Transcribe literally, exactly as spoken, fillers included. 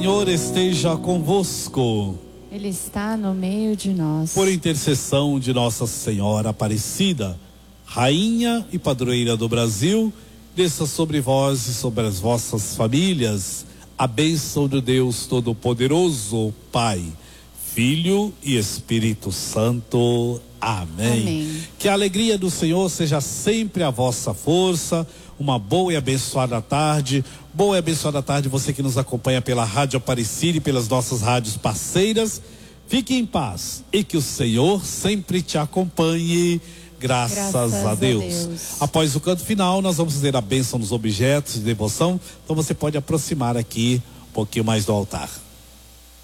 O Senhor esteja convosco. Ele está no meio de nós. Por intercessão de Nossa Senhora Aparecida, Rainha e Padroeira do Brasil, desça sobre vós e sobre as vossas famílias a bênção de Deus Todo-Poderoso, Pai, Filho e Espírito Santo. Amém. Amém. Que a alegria do Senhor seja sempre a vossa força. Uma boa e abençoada tarde. Boa e abençoada tarde você que nos acompanha pela Rádio Aparecida e pelas nossas rádios parceiras. Fique em paz e que o Senhor sempre te acompanhe. Graças, Graças a, Deus. a Deus. Após o canto final, nós vamos fazer a bênção nos objetos de devoção. Então você pode aproximar aqui um pouquinho mais do altar.